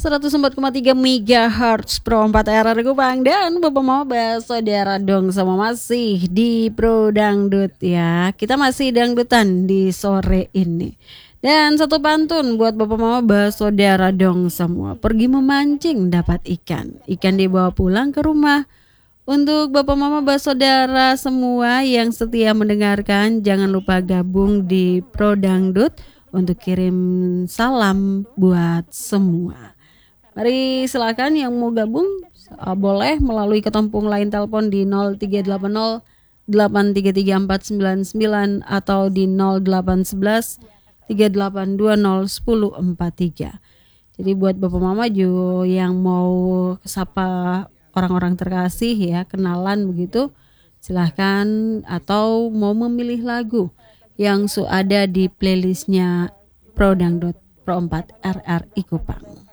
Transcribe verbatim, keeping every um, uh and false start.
seratus empat koma tiga megahertz Pro empat R R Kupang. Dan Bapak Mama Saudara dong sama masih di Pro Dangdut ya. Kita masih dangdutan di sore ini. Dan satu pantun buat Bapak Mama Saudara dong semua. Pergi memancing dapat ikan, ikan dibawa pulang ke rumah. Untuk Bapak Mama Saudara semua yang setia mendengarkan, jangan lupa gabung di Pro Dangdut untuk kirim salam buat semua. Mari silakan yang mau gabung uh, boleh melalui ketompong line telepon di nol tiga delapan nol delapan tiga tiga empat sembilan sembilan atau di nol delapan satu satu tiga delapan dua nol satu nol empat tiga. Jadi buat Bapak Mama juga yang mau sapa orang-orang terkasih ya, kenalan begitu, silahkan, atau mau memilih lagu yang sudah ada di playlistnya Pro Dangdut Pro empat R R I Kupang.